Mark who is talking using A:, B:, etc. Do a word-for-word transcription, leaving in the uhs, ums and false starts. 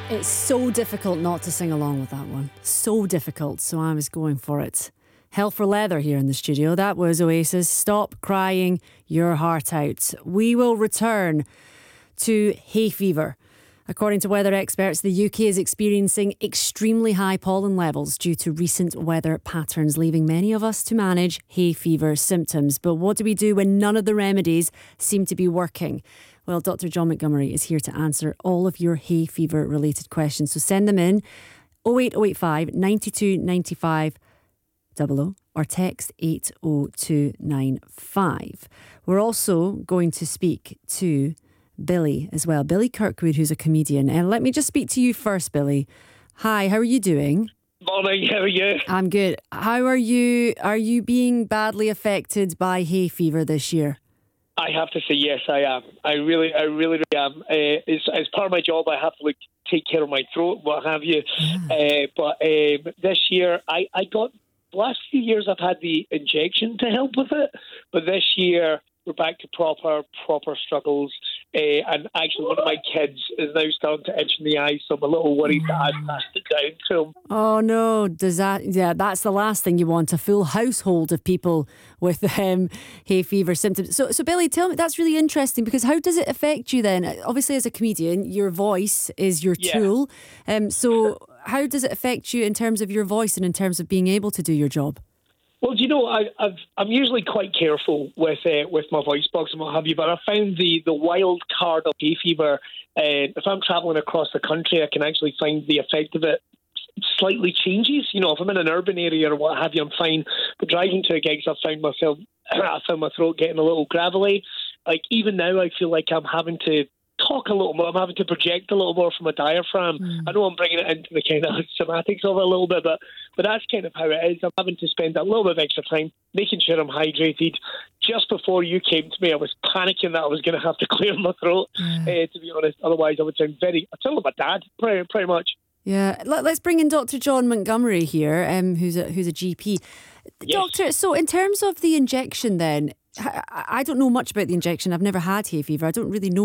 A: It's so difficult not to sing along with that one. So difficult, so I was going for it. Hell for Leather here in the studio. That was Oasis. Stop crying your heart out. We will return to hay fever. According to weather experts, the U K is experiencing extremely high pollen levels due to recent weather patterns, leaving many of us to manage hay fever symptoms. But what do we do when none of the remedies seem to be working? Well, Doctor John Montgomery is here to answer all of your hay fever related questions. So send them in oh eight oh eight five, nine two nine five, double oh or text eight oh two nine five. We're also going to speak to Billy as well. Billy Kirkwood, who's a comedian. And let me just speak to you first, Billy. Hi, how are you doing?
B: Morning, how are you?
A: I'm good. How are you? Are you being badly affected by hay fever this year?
B: I have to say yes, I am. I really, I really, really am. Uh, it's, as part of my job, I have to like take care of my throat, what have you.
A: Yeah.
B: Uh, but um, this year, I, I got, the last few years I've had the injection to help with it. But this year, we're back to proper, proper struggles. Uh, and actually, one of my kids is now starting to itch in the eye, so I'm a little worried that I've passed it down to him.
A: Oh no, does that, yeah, that's the last thing you want, a full household of people with um, hay fever symptoms. So, so Billy, tell me, that's really interesting, because how does it affect you then? Obviously, as a comedian, your voice is your
B: Yeah.
A: tool. Um, so how does it affect you in terms of your voice and in terms of being able to do your job?
B: Well, do you know, I, I've, I'm usually quite careful with uh, with my voice box and what have you, but I found the, the wild card of hay fever. Uh, if I'm travelling across the country, I can actually find the effect of it slightly changes. You know, if I'm in an urban area or what have you, I'm fine. But driving to gigs, I've found myself, I found my throat getting a little gravelly. Like, even now, I feel like I'm having to talk a little more. I'm having to project a little more from a diaphragm. Mm. I know I'm bringing it into the kind of semantics of it a little bit, but but that's kind of how it is. I'm having to spend a little bit of extra time making sure I'm hydrated. Just before you came to me, I was panicking that I was going to have to clear my throat, mm. uh, to be honest. Otherwise, I would sound very, I sound like my dad, pretty, pretty much.
A: Yeah, let's bring in Doctor John Montgomery here, um, who's a who's a G P. Yes. Doctor, so in terms of the injection then, I don't know much about the injection. I've never had hay fever. I don't really know